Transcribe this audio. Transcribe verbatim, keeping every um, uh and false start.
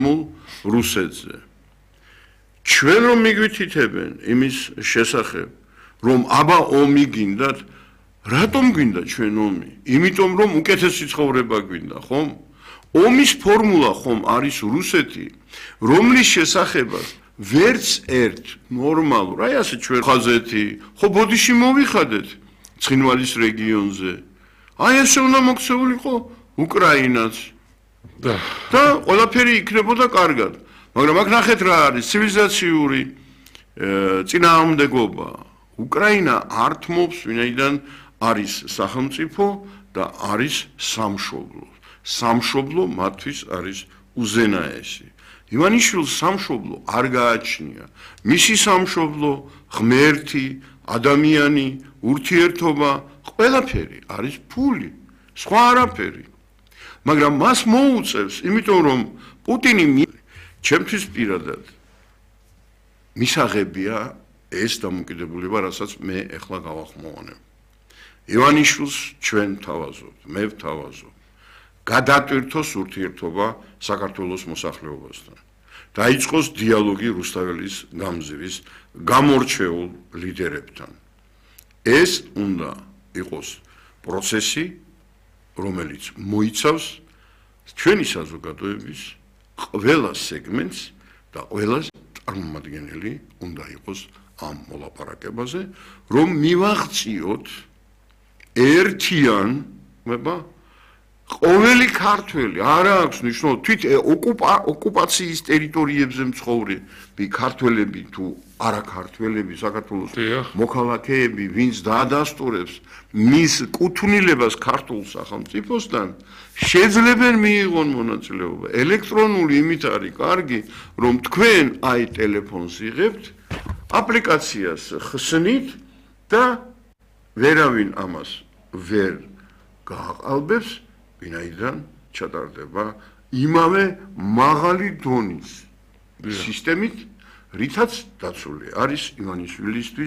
რუსეთზე. ჩვენ რომ მიგვითითებენ იმის შესახებ, რომ აბა ომი გინდათ, რატომ გინდა ჩვენ ომი? იმიტომ რომ უკეთესი ცხოვრება გვინდა, ხომ? ომის ფორმულა ხომ არის რუსეთი, რომლის შესახებაც ვერც ერთ ნორმალურ, აი ასე ჩვენ ხაზეთი, ხო ბოდიში მოვიხადეთ ცხინვალის რეგიონზე. აი ესე უნდა მოქცეულიყო უკრაინაც. და ყველაფერი იქნებოდა კარგად. მაგრამ აქ ნახეთ რა არის ცივილიზაციური წინააღმდეგობა. უკრაინა ართმობს, ვინაიდან არის სახელმწიფო და არის სამშობლო. სამშობლო მათთვის არის უზენაესი. ივანიშვილს სამშობლო არ გააჩნია. მისი სამშობლო, ღმერთი, ადამიანი, ურთიერთობა, ყველაფერი არის ფული, სხვა არაფერი. მაგრამ მას მოუწევს, იმიტომ რომ პუტინი ჩემთვის პირადად მისაღებია ეს დამოკიდებულება, რასაც მე ეხლა გავახმოვანებ. ივანიშვილს ჩვენ ვთავაზობთ, მე ვთავაზობ. გადატვირთოს ურთიერთობა საქართველოს მოსახლეობასთან. დაიწყოს დიალოგი რუსთაველის გამზირის გამორჩეულ ლიდერებთან. ეს უნდა იყოს პროცესი, რომელიც მოიცავს ჩვენი საზოგადოების ყველა სეგმენტს და ყველა წარმომადგენელი უნდა იყოს ამ მოლაპარაკებაზე, რომ მივაღწიოთ ერთიან, მება ყოველი ქართველი არა აქვს მნიშვნელობა თვით ოკუპაციის ტერიტორიებზე მცხოვრები ქართველები თუ არა ქართველები საქართველოს მოქალაქეები, ვინც დაადასტურებს მის კუთვნილებას ქართულ სახელმწიფოსთან, შეძლებენ მიიღონ მონაწილეობა. ელექტრონული იმით არის კარგი, რომ თქვენ აი ტელეფონს იღებთ, აპლიკაციას ხსნით და ვერავინ ამას ვერ გააყალბებს, ვინაიდან ჩატარდება იმავე მაღალი დონის სისტემით, რითაც დაცული არის ივანიშვილისთვის